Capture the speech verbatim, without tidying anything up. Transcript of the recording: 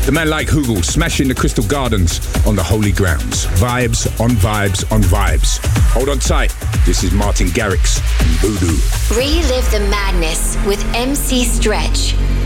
The man like Hoogle, smashing the Crystal Gardens on the holy grounds. Vibes on vibes on vibes. Hold on tight. This is Martin Garrix and Voodoo. Relive the madness with M C Stretch.